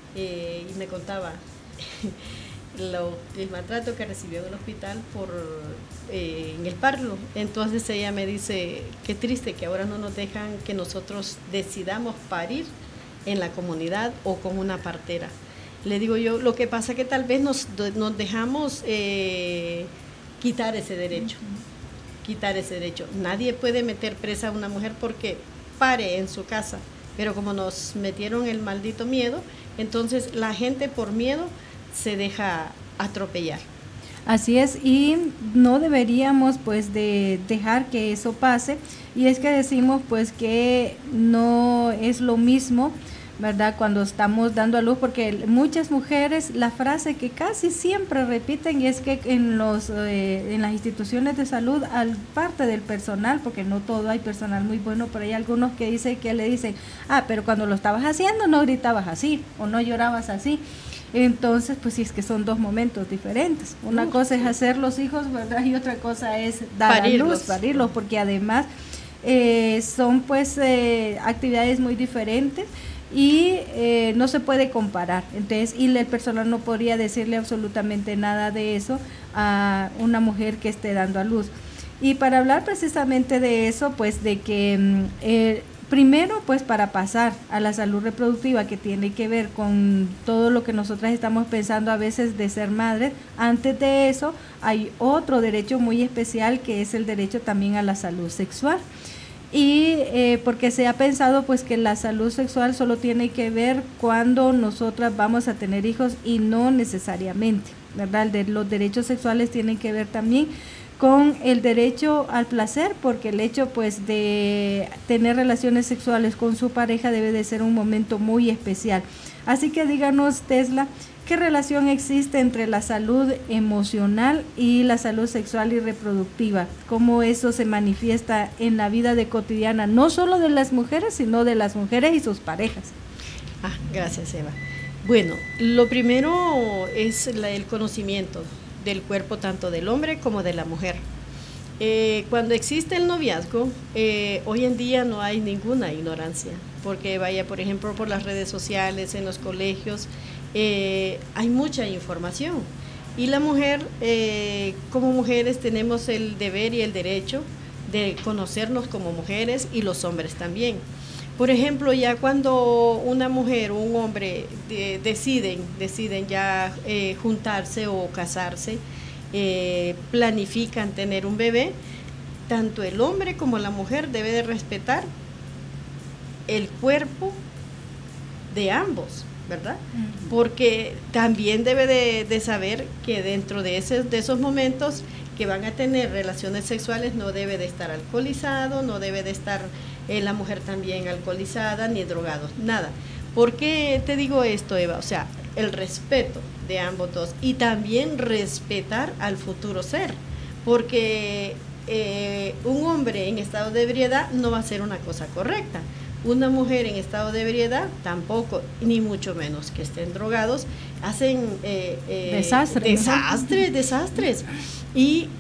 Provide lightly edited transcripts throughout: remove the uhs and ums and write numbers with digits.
y me contaba el maltrato que recibió en el hospital en el parto. Entonces ella me dice, qué triste que ahora no nos dejan que nosotros decidamos parir en la comunidad o con una partera. Le digo yo, lo que pasa que tal vez nos dejamos quitar ese derecho. Quitar ese derecho. Nadie puede meter presa a una mujer porque pare en su casa, pero como nos metieron el maldito miedo, entonces la gente por miedo se deja atropellar. Así es, y no deberíamos pues de dejar que eso pase, y es que decimos pues que no es lo mismo, ¿verdad? Cuando estamos dando a luz, porque muchas mujeres, la frase que casi siempre repiten es que en las instituciones de salud, al parte del personal, porque no todo hay personal muy bueno, pero hay algunos que le dicen, pero cuando lo estabas haciendo no gritabas así, o no llorabas así. Entonces, pues sí, es que son dos momentos diferentes. Una cosa es hacer los hijos, ¿verdad? Y otra cosa es dar a luz, parirlos, porque además son pues actividades muy diferentes y no se puede comparar. Entonces, y el personal no podría decirle absolutamente nada de eso a una mujer que esté dando a luz. Y para hablar precisamente de eso, pues de que primero, pues para pasar a la salud reproductiva, que tiene que ver con todo lo que nosotras estamos pensando a veces de ser madres, antes de eso hay otro derecho muy especial, que es el derecho también a la salud sexual. Y porque se ha pensado pues que la salud sexual solo tiene que ver cuando nosotras vamos a tener hijos, y no necesariamente, ¿verdad? Los derechos sexuales tienen que ver también con el derecho al placer, porque el hecho pues de tener relaciones sexuales con su pareja debe de ser un momento muy especial. Así que díganos, Tesla, ¿qué relación existe entre la salud emocional y la salud sexual y reproductiva? ¿Cómo eso se manifiesta en la vida de cotidiana, no solo de las mujeres, sino de las mujeres y sus parejas? Gracias, Eva. Bueno, lo primero es el conocimiento del cuerpo tanto del hombre como de la mujer. Cuando existe el noviazgo, hoy en día no hay ninguna ignorancia, porque vaya, por ejemplo, por las redes sociales, en los colegios, hay mucha información. Y la mujer, como mujeres, tenemos el deber y el derecho de conocernos como mujeres, y los hombres también. Por ejemplo, ya cuando una mujer o un hombre deciden ya juntarse o casarse, planifican tener un bebé, tanto el hombre como la mujer debe de respetar el cuerpo de ambos, ¿verdad? Porque también debe de saber que dentro de esos momentos que van a tener relaciones sexuales no debe de estar alcoholizado, no debe de estar la mujer también alcoholizada ni drogados, nada. ¿Por qué te digo esto, Eva? O sea, el respeto de ambos dos, y también respetar al futuro ser, porque un hombre en estado de ebriedad no va a hacer una cosa correcta. Una mujer en estado de ebriedad tampoco, ni mucho menos que estén drogados, hacen desastres. Y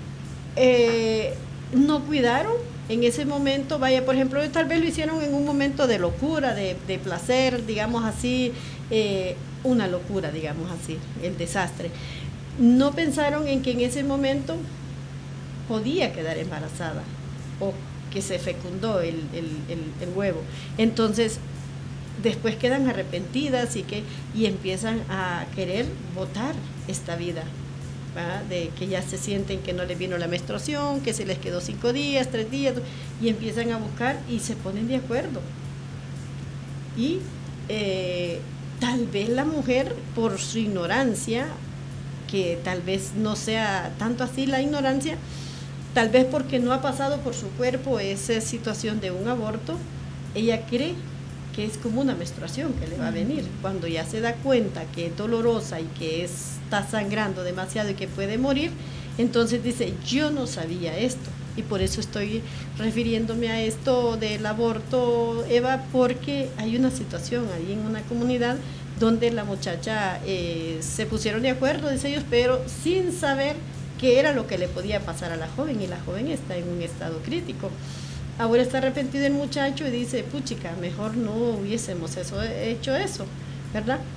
no cuidaron en ese momento, vaya, por ejemplo, tal vez lo hicieron en un momento de locura, de placer, digamos así, una locura, digamos así, el desastre. No pensaron en que en ese momento podía quedar embarazada, o que se fecundó el huevo. Entonces, después quedan arrepentidas y empiezan a querer botar esta vida, ¿verdad? De que ya se sienten que no les vino la menstruación, que se les quedó 5 días, 3 días, y empiezan a buscar y se ponen de acuerdo. Y tal vez la mujer, por su ignorancia, que tal vez no sea tanto así la ignorancia, tal vez porque no ha pasado por su cuerpo esa situación de un aborto, ella cree que es como una menstruación que le va a venir. Cuando ya se da cuenta que es dolorosa y que está sangrando demasiado y que puede morir, entonces dice, yo no sabía esto. Y por eso estoy refiriéndome a esto del aborto, Eva, porque hay una situación ahí en una comunidad donde la muchacha se pusieron de acuerdo, dice ellos, pero sin saber qué era lo que le podía pasar a la joven, y la joven está en un estado crítico. Ahora está arrepentido el muchacho y dice, puchica, mejor no hubiésemos hecho eso, ¿verdad?